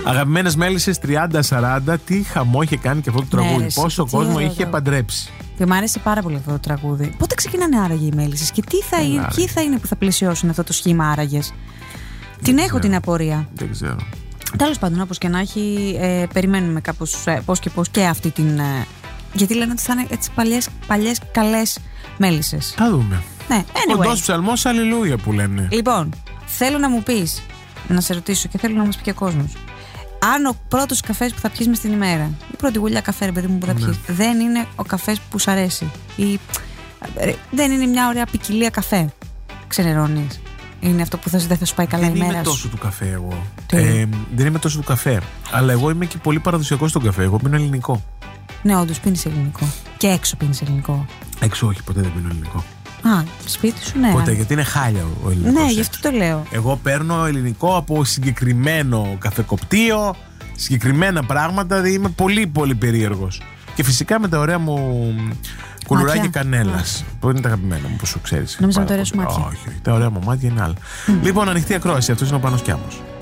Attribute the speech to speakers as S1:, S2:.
S1: Αγαπημένες μέλισσες 30-40, τι χαμό είχε κάνει και αυτό το τραγούδι. Πόσο κόσμο είχε παντρέψει.
S2: Και μου άρεσε πάρα πολύ αυτό το τραγούδι. Πότε ξεκινάνε άραγε οι μέλισσες και ποιοι θα είναι που θα πλαισιώσουν αυτό το σχήμα άραγες? Την έχω την απορία.
S1: Δεν ξέρω.
S2: Τέλος πάντων, όπως και να έχει, περιμένουμε κάπως πώς και πώς και αυτή την. Γιατί λένε ότι θα είναι έτσι παλιές καλές μέλισσες.
S1: Θα δούμε.
S2: Ναι,
S1: Κοντός ψαλμός, αλληλούια που λένε.
S2: Λοιπόν, θέλω να μου πεις, να σε ρωτήσω και θέλω να μας πει και ο κόσμος. Αν ο πρώτος καφές που θα πιεις μες την ημέρα, η πρώτη γουλιά καφέ, ρε παιδί μου, που θα πιεις, δεν είναι ο καφές που σου αρέσει, ή δεν είναι μια ωραία ποικιλία καφέ, ξενερώνεις? Είναι αυτό που δεν θα σου πάει καλά η μέρα σου?
S1: Δεν είμαι τόσο του καφέ εγώ. Δεν είμαι τόσο του καφέ. Αλλά εγώ είμαι και πολύ παραδοσιακός στον καφέ. Εγώ πίνω ελληνικό.
S2: Ναι, όντως πίνεις ελληνικό. Και έξω πίνεις ελληνικό?
S1: Έξω όχι, ποτέ δεν πίνω ελληνικό.
S2: Α, σπίτι σου, ναι.
S1: Ποτέ, γιατί είναι χάλια ο ελληνικός.
S2: Ναι, γι' αυτό το λέω.
S1: Εγώ παίρνω ελληνικό από συγκεκριμένο καφεκοπτείο, συγκεκριμένα πράγματα, δηλαδή είμαι πολύ πολύ περίεργος. Και φυσικά με τα ωραία μου κουλουράκια κανέλας, που είναι τα αγαπημένα μου, όπως σου ξέρεις.
S2: Νόμιζα με τα ωραία σου μάτια.
S1: Όχι, τα ωραία μου μάτια είναι άλλα. Λοιπόν, ανοιχτή ακρόαση, αυτός είναι ο Πάνος Κιάμος.